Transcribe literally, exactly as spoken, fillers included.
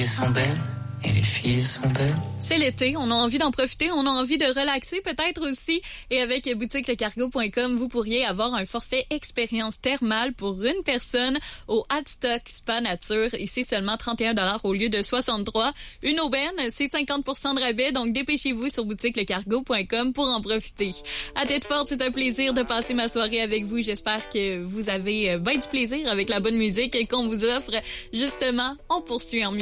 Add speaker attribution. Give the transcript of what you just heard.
Speaker 1: filles sont belles. Et les filles sont belles.
Speaker 2: C'est l'été, on a envie d'en profiter, on a envie de relaxer peut-être aussi. Et avec boutique le cargo point com, vous pourriez avoir un forfait expérience thermale pour une personne au Hadstock Spa Nature. Ici, seulement trente et un dollars au lieu de soixante-trois. Une aubaine, c'est cinquante pour cent de rabais, donc dépêchez-vous sur boutique le cargo point com pour en profiter. À tête forte, c'est un plaisir de passer ma soirée avec vous. J'espère que vous avez bien du plaisir avec la bonne musique qu'on vous offre. Justement, on poursuit en musique.